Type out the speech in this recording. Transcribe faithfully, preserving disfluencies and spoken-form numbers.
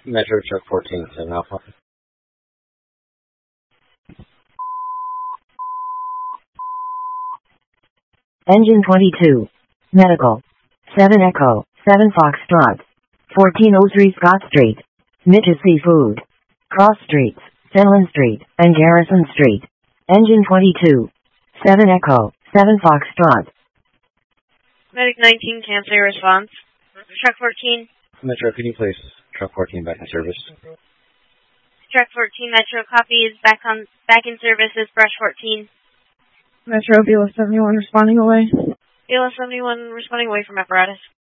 Metro Truck fourteen, seven Alpha. Engine twenty-two. Medical. seven Echo, seven Foxtrot. fourteen oh three Scott Street. Mitch's Seafood. Cross Streets, Finland Street, and Garrison Street. Engine twenty-two. seven Echo, seven Foxtrot. Medic nineteen, cancel your response. Truck fourteen. Metro, can you place Truck fourteen back in service? Truck fourteen, Metro, copy is back on back in service as Brush fourteen. Metro, B L S seventy-one responding away. B L S seventy-one responding away from apparatus.